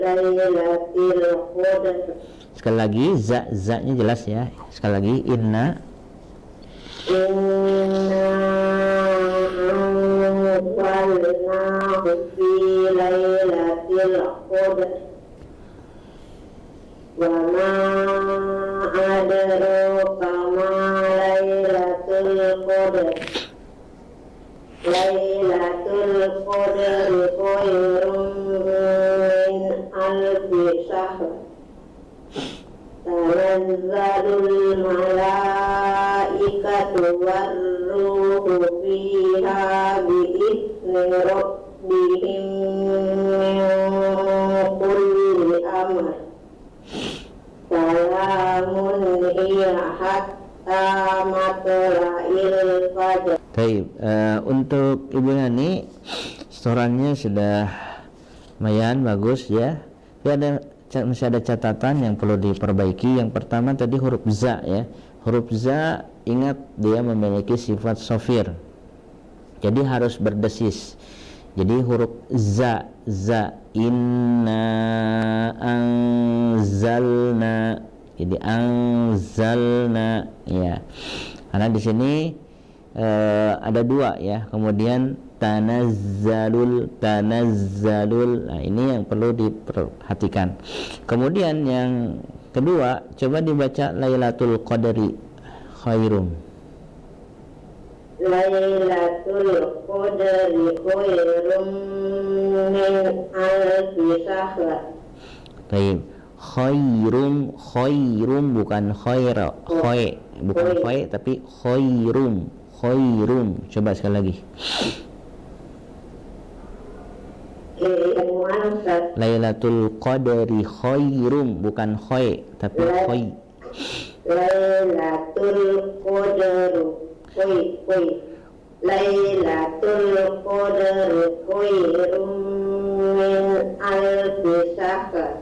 Lailatul Qadar. Sekali lagi za-nya jelas ya. Sekali lagi inna anzalnahu fi lailatul qadar wa ma adraka ma lailatul qadar. Lailatul qadar khairun min alfi syahr. Tanazzalul malaikatu warruhu fiha bi'izni rabbihim min kulli amr. Salamun hiya hatta matla'il fajr. Baik, untuk Ibu Nani setorannya sudah lumayan bagus ya. Masih ada catatan yang perlu diperbaiki. Yang pertama tadi huruf za ya. Huruf za ingat dia memiliki sifat shofir. Jadi harus berdesis. Jadi huruf za inna anzalna. Jadi anzalna ya. Karena di sini ada dua ya. Kemudian tanazzalul. Nah ini yang perlu diperhatikan. Kemudian yang kedua, coba dibaca Lailatul Qadri khairum. Lailatul Qadri khairum min alfi syahr. Baik, khairum bukan khaira, bukan khay tapi khairum. Coba sekali lagi. Lailatul Qadri khairum bukan khay tapi khay. Lailatul Qadri Lailatul Qadri khairum min alfi